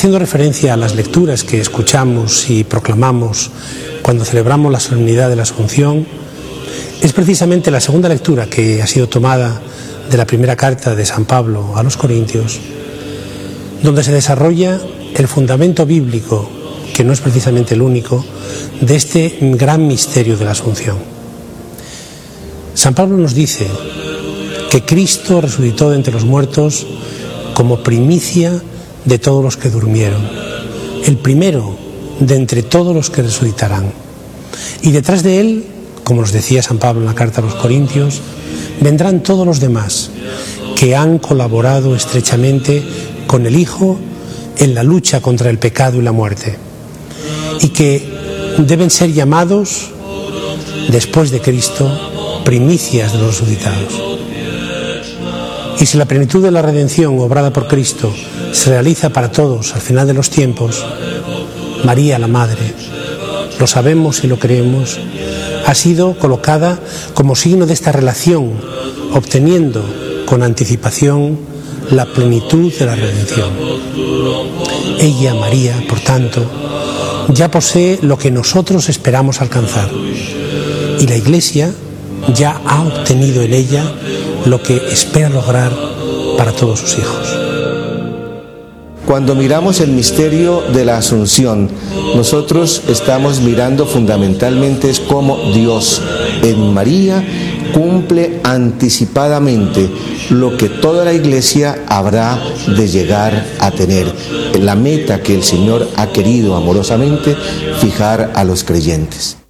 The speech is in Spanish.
Haciendo referencia a las lecturas que escuchamos y proclamamos cuando celebramos la solemnidad de la Asunción, es precisamente la segunda lectura que ha sido tomada de la primera carta de San Pablo a los Corintios, donde se desarrolla el fundamento bíblico, que no es precisamente el único, de este gran misterio de la Asunción. San Pablo nos dice que Cristo resucitó de entre los muertos como primicia de todos los que durmieron, el primero de entre todos los que resucitarán. Y detrás de él, como nos decía San Pablo en la carta a los Corintios, vendrán todos los demás que han colaborado estrechamente con el Hijo en la lucha contra el pecado y la muerte, y que deben ser llamados, después de Cristo, primicias de los resucitados. Y si la plenitud de la redención obrada por Cristo se realiza para todos al final de los tiempos, María, la Madre, lo sabemos y lo creemos, ha sido colocada como signo de esta relación, obteniendo con anticipación la plenitud de la redención. Ella, María, por tanto, ya posee lo que nosotros esperamos alcanzar, y la Iglesia ya ha obtenido en ella lo que espera lograr para todos sus hijos. Cuando miramos el misterio de la Asunción, nosotros estamos mirando fundamentalmente es cómo Dios en María cumple anticipadamente lo que toda la Iglesia habrá de llegar a tener, la meta que el Señor ha querido amorosamente fijar a los creyentes.